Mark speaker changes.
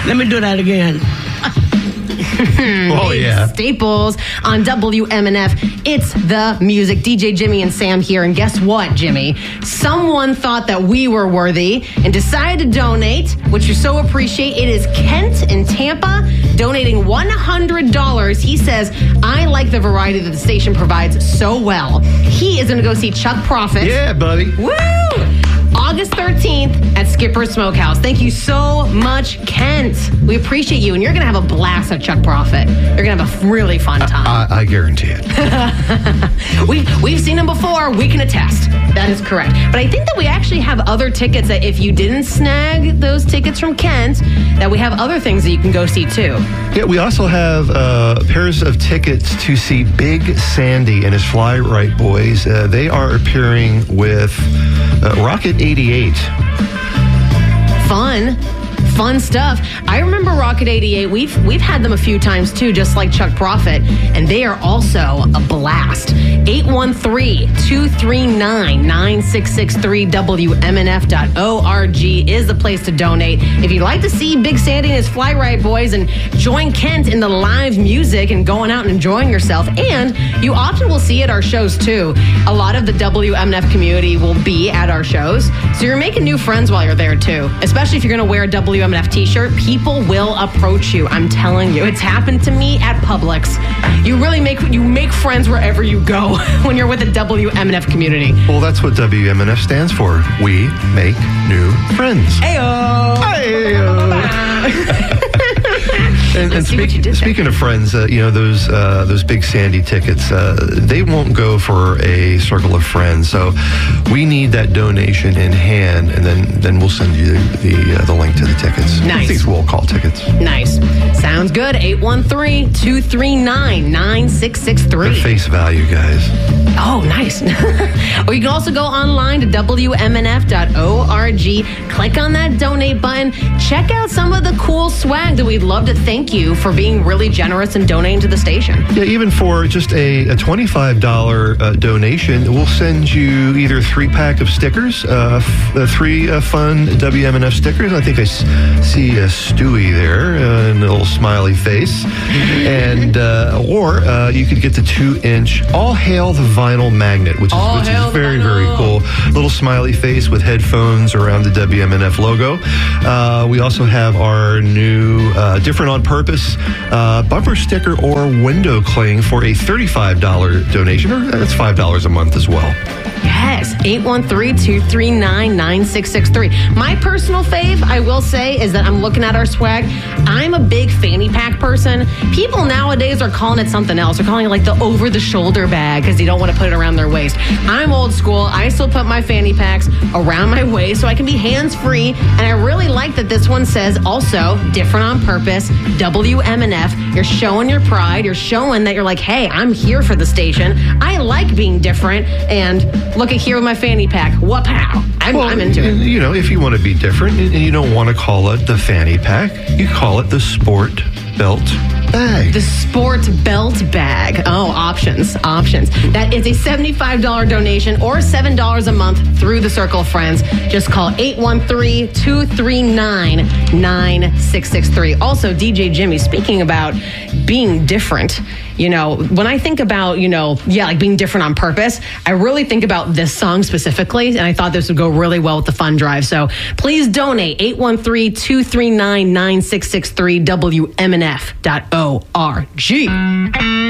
Speaker 1: Let me do that again.
Speaker 2: Oh, yeah.
Speaker 3: Staples on WMNF. It's the music. DJ Jimmy and Sam here. And guess what, Jimmy? Someone thought that we were worthy and decided to donate, which we so appreciate. It is Kent in Tampa donating $100. He says, I like the variety that the station provides so well. He is going to go see Chuck Prophet.
Speaker 2: Yeah, buddy.
Speaker 3: Woo! August 13th at Skipper's Smokehouse. Thank you so much, Kent. We appreciate you, and you're going to have a blast at Chuck Prophet. You're going to have a really fun time.
Speaker 2: I guarantee it.
Speaker 3: We've seen him before. We can attest. That is correct. But I think that we actually have other tickets that if you didn't snag those tickets from Kent, that we have other things that you can go see, too.
Speaker 2: Yeah, we also have pairs of tickets to see Big Sandy and his Fly Right Boys. They are appearing with Rocket 88.
Speaker 3: Fun stuff. I remember Rocket 88. We've had them a few times too, just like Chuck Prophet, and they are also a blast. 813-239-9663 WMNF.org is the place to donate. If you'd like to see Big Sandy and his Fly Right Boys and join Kent in the live music and going out and enjoying yourself, and you often will see at our shows too. A lot of the WMNF community will be at our shows, so you're making new friends while you're there too, especially if you're going to wear a WMNF t-shirt. People will approach you. I'm telling you, it's happened to me at Publix. You really make friends wherever you go when you're with the WMNF community.
Speaker 2: Well, that's what WMNF stands for. We make new friends.
Speaker 3: Ayo.
Speaker 2: And speaking of friends, those Big Sandy tickets, they won't go for a circle of friends. So we need that donation in hand, and then we'll send you the link to the tickets.
Speaker 3: Nice.
Speaker 2: These roll call tickets.
Speaker 3: Nice. Sounds good. 813-239-9663.
Speaker 2: They're face value, guys.
Speaker 3: Oh, nice. Or you can also go online to WMNF.org. Click on that donate button. Check out some of the cool swag that we'd love to thank you for being really generous and donating to the station.
Speaker 2: Yeah, even for just a $25 donation, we'll send you either a 3-pack of stickers, 3 fun WMNF stickers. I think I see Stewie there and a little smiley face. And or you could get the 2-inch All Hail the Vinyl magnet, which is very, very cool. Little smiley face with headphones around the WMNF logo. We also have our new Different on Purpose bumper sticker or window cling for a $35 donation, or that's $5 a month as well.
Speaker 3: Yes, 813-239-9663. My personal fave, I will say, is that I'm looking at our swag. I'm a big fanny pack person. People nowadays are calling it something else. They're calling it like the over-the-shoulder bag because they don't want to put it around their waist. I'm old school. I still put my fanny packs around my waist so I can be hands-free. And I really like that this one says also, different on purpose, WMNF. You're showing your pride. You're showing that you're like, hey, I'm here for the station. I like being different. And look at here with my fanny pack. Whoop-pow. I'm into it.
Speaker 2: You know, if you want to be different and you don't want to call it the fanny pack, you call it the sport belt bag.
Speaker 3: The sport belt bag. Oh, options. That is a $75 donation or $7 a month through the Circle of Friends. Just call 813-239-9663. Also, DJ Jimmy, speaking about being different, you know, when I think about, like being different on purpose, I really think about this song specifically, and I thought this would go really well with the fund drive. So please donate, 813-239-9663, WMNF.org.